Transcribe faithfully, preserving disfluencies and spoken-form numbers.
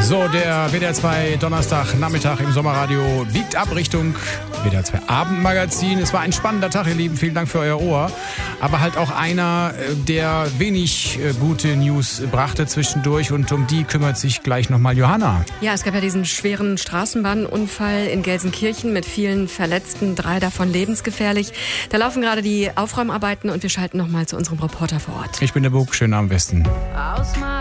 So, der W D R zwei Donnerstag Nachmittag im Sommerradio biegt ab Richtung W D R zwei Abendmagazin. Es war ein spannender Tag, ihr Lieben. Vielen Dank für euer Ohr. Aber halt auch einer, der wenig gute News brachte zwischendurch. Und um die kümmert sich gleich nochmal Johanna. Ja, es gab ja diesen schweren Straßenbahnunfall in Gelsenkirchen mit vielen Verletzten, drei davon lebensgefährlich. Da laufen gerade die Aufräumarbeiten und wir schalten nochmal zu unserem Reporter vor Ort. Ich bin der Bug. Schönen Abend, Westen.